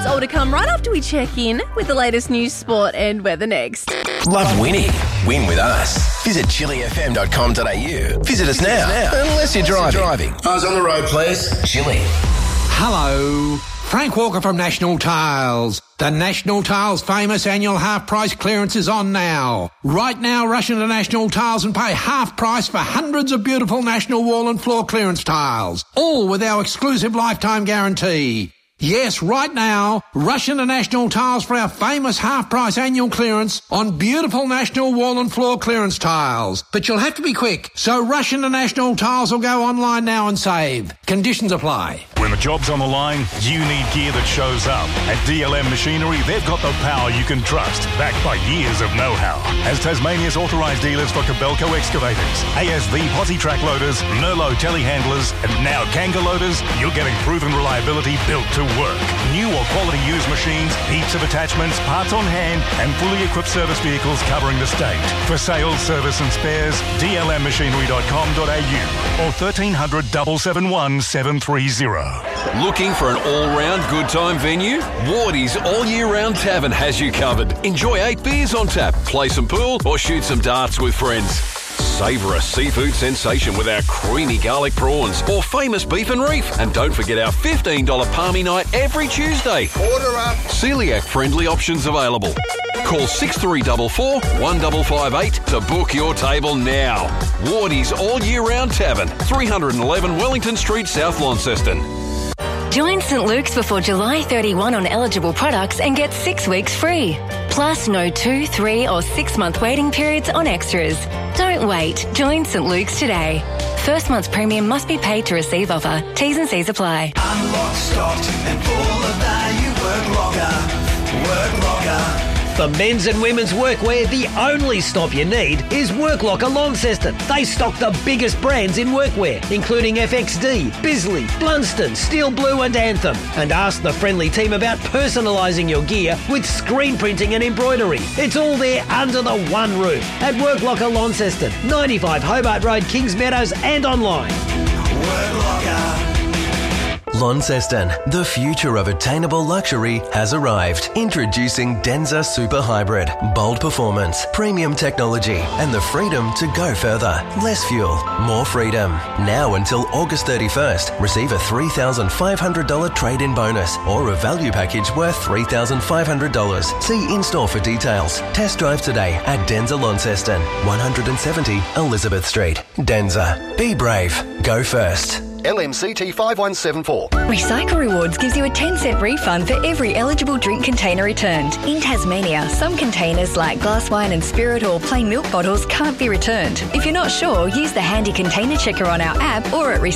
It's all to come right after we check in with the latest news, sport and weather next. Love winning? Win with us. Visit chillyfm.com.au. Visit us now. Unless you're driving. Eyes on the road, please. Chilly. Hello. Frank Walker from National Tiles. The National Tiles famous annual half-price clearance is on now. Right now, rush into National Tiles and pay half price for hundreds of beautiful National wall and floor clearance tiles, all with our exclusive lifetime guarantee. Yes, right now, rush into National Tiles for our famous half-price annual clearance on beautiful National wall and floor clearance tiles. But you'll have to be quick, so rush into National Tiles or go online now and save. Conditions apply. When the job's on the line, you need gear that shows up. At DLM Machinery, they've got the power you can trust, backed by years of know-how. As Tasmania's authorised dealers for Kobelco excavators, ASV posi track loaders, Nerlo telehandlers, and now Kanga loaders, you're getting proven reliability built to work. New or quality used machines, heaps of attachments, parts on hand, and fully equipped service vehicles covering the state. For sales, service and spares, dlmmachinery.com.au or 1300 771 730. Looking for an all-round good time venue? Wardy's All Year Round Tavern has you covered. Enjoy 8 beers on tap, play some pool or shoot some darts with friends. Savour a seafood sensation with our creamy garlic prawns or famous beef and reef. And don't forget our $15 Palmy night every Tuesday. Order up. Celiac-friendly options available. Call 6344 1558 to book your table now. Wardy's All Year Round Tavern, 311 Wellington Street, South Launceston. Join St Luke's before July 31 on eligible products and get 6 weeks free. Plus no 2, 3 or 6 month waiting periods on extras. Don't wait. Join St Luke's today. First month's premium must be paid to receive offer. T's and C's apply. Unlocked, stocked and full of value. Work locker. Work locker. For men's and women's workwear, the only stop you need is Work Locker Launceston. They stock the biggest brands in workwear, including FXD, Bisley, Blunston, Steel Blue and Anthem. And ask the friendly team about personalising your gear with screen printing and embroidery. It's all there under the one roof at Work Locker Launceston, 95 Hobart Road, Kings Meadows and online. Work Locker. Launceston, the future of attainable luxury has arrived. Introducing Denza Super Hybrid. Bold performance, premium technology, and the freedom to go further. Less fuel, more freedom. Now until August 31st, receive a $3,500 trade-in bonus or a value package worth $3,500. See in-store for details. Test drive today at Denza Launceston, 170 Elizabeth Street. Denza. Be brave. Go first. LMCT 5174. Recycle Rewards gives you a 10-cent refund for every eligible drink container returned. In Tasmania, some containers like glass wine and spirit or plain milk bottles can't be returned. If you're not sure, use the handy container checker on our app or at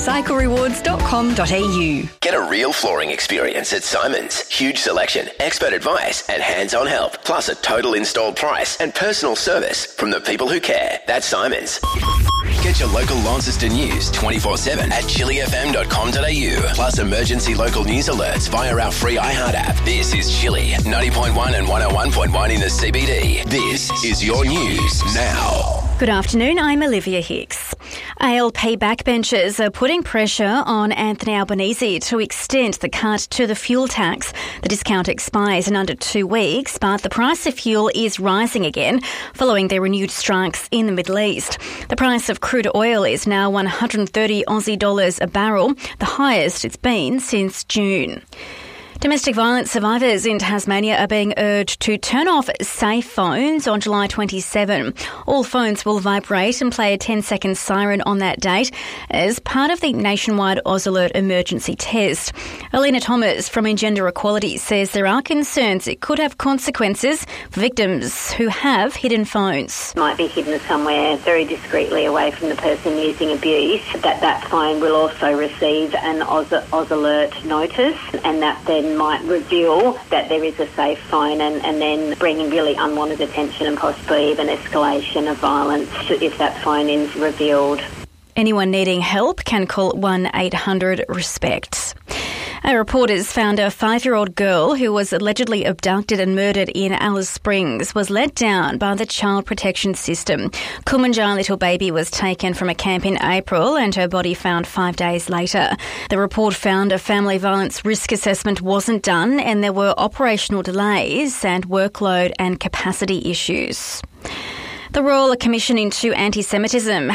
recyclerewards.com.au. Get a real flooring experience at Simon's. Huge selection, expert advice and hands-on help. Plus a total installed price and personal service from the people who care. That's Simon's. Get your local Launceston news 24/7 at chillyfm.com.au. Plus emergency local news alerts via our free iHeart app. This is Chilly, 90.1 and 101.1 in the CBD. This is your news now. Good afternoon, I'm Olivia Hicks. ALP backbenchers are putting pressure on Anthony Albanese to extend the cut to the fuel tax. The discount expires in under 2 weeks, but the price of fuel is rising again following their renewed strikes in the Middle East. The price of crude oil is now 130 Aussie dollars a barrel, the highest it's been since June. Domestic violence survivors in Tasmania are being urged to turn off safe phones on July 27. All phones will vibrate and play a 10-second siren on that date as part of the nationwide Oz Alert emergency test. Alina Thomas from Engender Equality says there are concerns it could have consequences for victims who have hidden phones. Might be hidden somewhere very discreetly away from the person using abuse. That phone will also receive an Oz Alert notice, and that then might reveal that there is a safe phone and then bringing really unwanted attention and possibly even escalation of violence if that phone is revealed. Anyone needing help can call 1-800-RESPECT. Our reporters found a 5-year-old girl who was allegedly abducted and murdered in Alice Springs was let down by the Child Protection System. Kumanjai little baby was taken from a camp in April and her body found 5 days later. The report found a family violence risk assessment wasn't done and there were operational delays and workload and capacity issues. The Royal Commission into Anti-Semitism